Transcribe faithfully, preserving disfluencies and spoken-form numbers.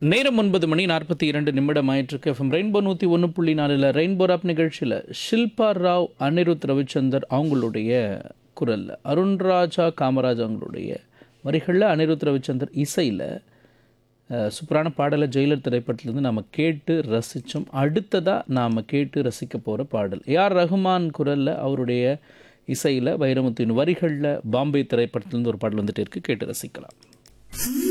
நேரம் ஒன்பது மணி நாற்பத்தி இரண்டு நிமிடம் ஆயிட்டிருக்கு. எஃப்எம் ரெயின்போ நூற்றி ஒன்று புள்ளி நாலில் ரெயின்போ ராப் நிகழ்ச்சியில் ஷில்பா ராவ், அனிருத் ரவிச்சந்தர் அவங்களுடைய குரலில், அருண்ராஜா காமராஜ் அவங்களுடைய வரிகளில், அனிருத் ரவிச்சந்தர் இசையில் சூப்பரான பாடலை ஜெயிலர் திரைப்படத்திலேருந்து நாம் கேட்டு ரசித்தோம். அடுத்ததாக நாம் கேட்டு ரசிக்க போகிற பாடல் ஏஆர் ரஹ்மான் குரலில், அவருடைய இசையில், வைரமுத்துவின் வரிகளில் பாம்பே திரைப்படத்திலேருந்து ஒரு பாடல் வந்துட்டு இருக்குது. கேட்டு ரசிக்கலாம்.